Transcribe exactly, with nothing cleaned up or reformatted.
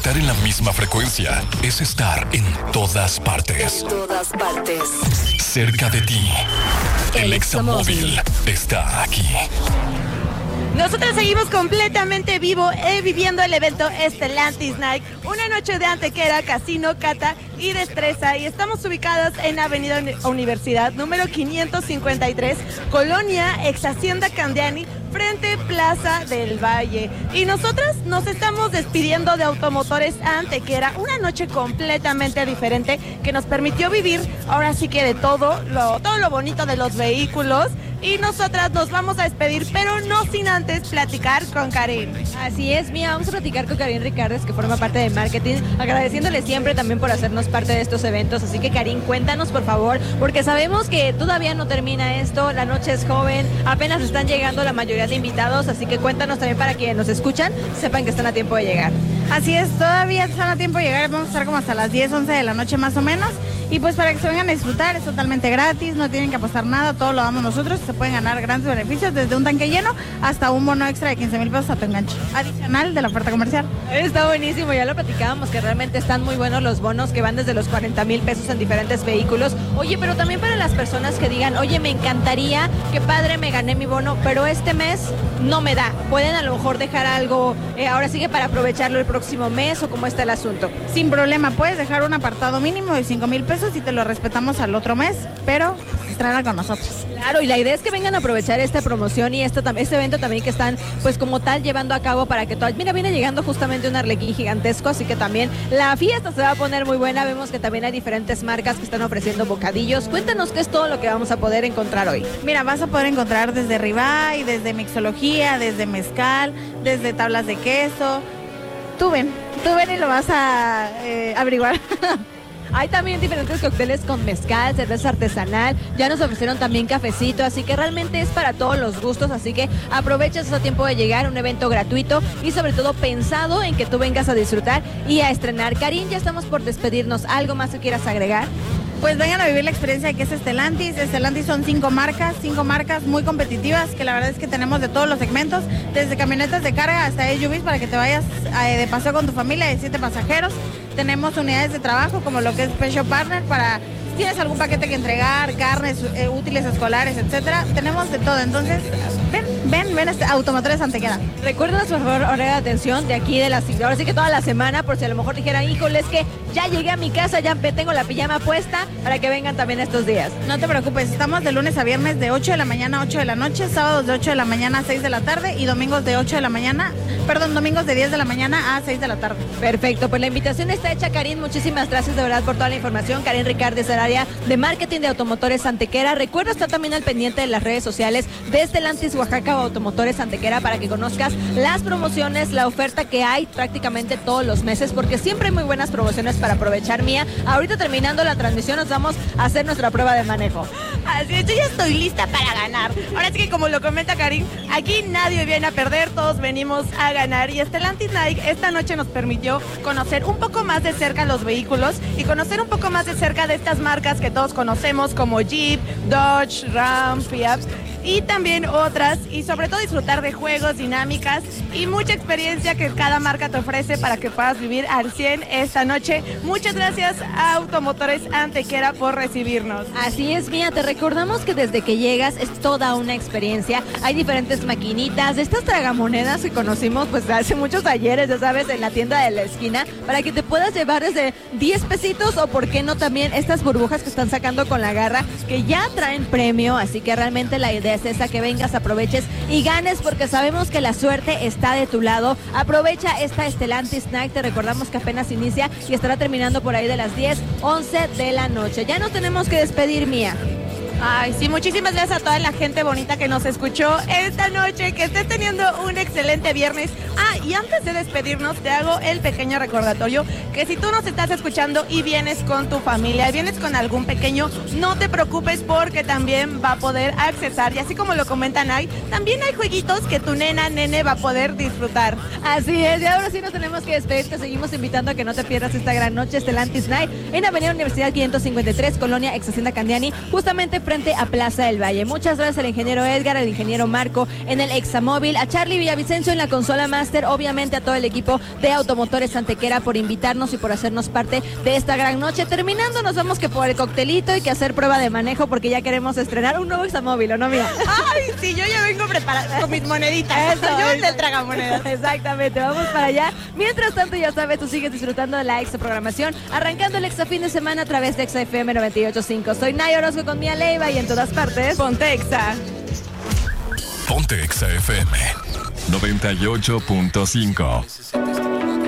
Estar en la misma frecuencia es estar en todas partes. En todas partes. Cerca de ti. El Examóvil está aquí. Nosotros seguimos completamente vivo, eh, viviendo el evento Stellantis Night, una noche de Antequera, casino, cata y destreza, y estamos ubicados en Avenida Universidad, número quinientos cincuenta y tres, Colonia Ex Hacienda Candiani, frente Plaza del Valle. Y nosotros nos estamos despidiendo de Automotores Antequera, una noche completamente diferente que nos permitió vivir ahora sí que de todo lo, todo lo bonito de los vehículos. Y nosotras nos vamos a despedir, pero no sin antes platicar con Karin. Así es, Mía, vamos a platicar con Karin Ricardes, que forma parte de marketing, agradeciéndole siempre también por hacernos parte de estos eventos. Así que, Karin, cuéntanos, por favor, porque sabemos que todavía no termina esto, la noche es joven, apenas están llegando la mayoría de invitados, así que cuéntanos también para quienes nos escuchan, sepan que están a tiempo de llegar. Así es, todavía están a tiempo de llegar, vamos a estar como hasta las diez, once de la noche más o menos. Y pues para que se vengan a disfrutar, es totalmente gratis, no tienen que apostar nada, todo lo damos nosotros, se pueden ganar grandes beneficios desde un tanque lleno hasta un bono extra de quince mil pesos a tu enganche, adicional de la oferta comercial. Está buenísimo, ya lo platicábamos que realmente están muy buenos los bonos que van desde los cuarenta mil pesos en diferentes vehículos. Oye, pero también para las personas que digan, oye, me encantaría, qué padre, me gané mi bono, pero este mes no me da. Pueden a lo mejor dejar algo, eh, ahora sigue para aprovecharlo el próximo mes, o cómo está el asunto. Sin problema, puedes dejar un apartado mínimo de cinco mil pesos y te lo respetamos al otro mes, pero estrena con nosotros. Claro, y la idea es que vengan a aprovechar esta promoción y esto, este evento también que están pues como tal llevando a cabo para que todas... Mira, viene llegando justamente un arlequín gigantesco, así que también la fiesta se va a poner muy buena. Vemos que también hay diferentes marcas que están ofreciendo bocadillos. Cuéntanos qué es todo lo que vamos a poder encontrar hoy. Mira, vas a poder encontrar desde ribeye, desde mixología, desde mezcal, desde tablas de queso. Tú ven, tú ven y lo vas a eh, averiguar. Hay también diferentes cócteles con mezcal, cerveza artesanal, ya nos ofrecieron también cafecito, así que realmente es para todos los gustos, así que aprovecha su tiempo de llegar, un evento gratuito y sobre todo pensado en que tú vengas a disfrutar y a estrenar. Karin, ya estamos por despedirnos, ¿algo más que quieras agregar? Pues vengan a vivir la experiencia de que es Stellantis. Stellantis son cinco marcas, cinco marcas muy competitivas, que la verdad es que tenemos de todos los segmentos, desde camionetas de carga hasta S U Vs para que te vayas eh, de paseo con tu familia de siete pasajeros. Tenemos unidades de trabajo como lo que es Special Partner para si tienes algún paquete que entregar, carnes, eh, útiles escolares, etcétera. Tenemos de todo, entonces ven, ven, ven a Automotores Antequera. Recuerden, por favor, horario de atención de aquí de la ahora sí que toda la semana, por si a lo mejor dijeran, híjole, es que ya llegué a mi casa, ya tengo la pijama puesta, para que vengan también estos días. No te preocupes, estamos de lunes a viernes de ocho de la mañana a ocho de la noche, sábados de ocho de la mañana a seis de la tarde y domingos de ocho de la mañana, perdón, domingos de diez de la mañana a seis de la tarde. Perfecto, pues la invitación está hecha, Karin, muchísimas gracias de verdad por toda la información. Karin Ricardes, el área de marketing de Automotores Antequera. Recuerda estar también al pendiente de las redes sociales de Stellantis Oaxaca o Automotores Antequera para que conozcas las promociones, la oferta que hay prácticamente todos los meses, porque siempre hay muy buenas promociones para aprovechar, Mía. Ahorita terminando la transmisión nos vamos a hacer nuestra prueba de manejo. Así es, yo ya estoy lista para ganar. Ahora sí que como lo comenta Karin, aquí nadie viene a perder, todos venimos a ganar. Y Stellantis Night esta noche nos permitió conocer un poco más de cerca los vehículos y conocer un poco más de cerca de estas marcas que todos conocemos como Jeep, Dodge, Ram, Fiat y también otras, y sobre todo disfrutar de juegos, dinámicas y mucha experiencia que cada marca te ofrece para que puedas vivir al cien esta noche. Muchas gracias a Automotores Antequera por recibirnos. Así es, Mía, te recordamos que desde que llegas es toda una experiencia. Hay diferentes maquinitas, de estas tragamonedas que conocimos pues hace muchos ayeres, ya sabes, en la tienda de la esquina, para que te puedas llevar desde diez pesitos o por qué no también estas burbujas que están sacando con la garra, que ya traen premio, así que realmente la idea es esa, que vengas, aproveches y ganes, porque sabemos que la suerte está de tu lado. Aprovecha esta Stellantis Night, te recordamos que apenas inicia y estará terminando por ahí de las diez, once de la noche. Ya nos tenemos que despedir, Mía. Ay, sí, muchísimas gracias a toda la gente bonita que nos escuchó esta noche, que estés teniendo un excelente viernes. Ah, y antes de despedirnos, te hago el pequeño recordatorio que si tú nos estás escuchando y vienes con tu familia, vienes con algún pequeño, no te preocupes porque también va a poder accesar. Y así como lo comentan ahí, también hay jueguitos que tu nena, nene va a poder disfrutar. Así es, y ahora sí nos tenemos que despedir. Te seguimos invitando a que no te pierdas esta gran noche, Stellantis Night, en Avenida Universidad quinientos cincuenta y tres, Colonia Ex Hacienda Candiani, justamente frente frente a Plaza del Valle. Muchas gracias al ingeniero Edgar, al ingeniero Marco en el Examóvil, a Charlie Villavicencio en la consola Master, obviamente a todo el equipo de Automotores Antequera por invitarnos y por hacernos parte de esta gran noche. Terminando, nos vamos que por el coctelito y que hacer prueba de manejo porque ya queremos estrenar un nuevo Examóvil, ¿o no, mía? Ay, sí, yo ya vengo preparada con mis moneditas. Eso, yo eso. del tragamonedas. Exactamente, vamos para allá. Mientras tanto, ya sabes, tú sigues disfrutando de la Exa programación, arrancando el Exa fin de semana a través de Exa F M noventa y ocho punto cinco. Soy Nay Orozco con Mía Leiva y en todas partes, ponte Exa. Ponte Exa F M noventa y ocho punto cinco.